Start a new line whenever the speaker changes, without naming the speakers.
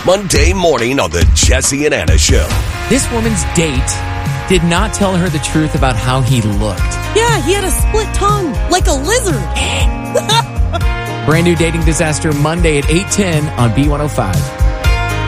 Monday morning on the Jesse and Anna Show.
This woman's date did not tell her the truth about how he looked.
Yeah, he had a split tongue, like a lizard.
Brand new dating disaster Monday at 8:10 on B105.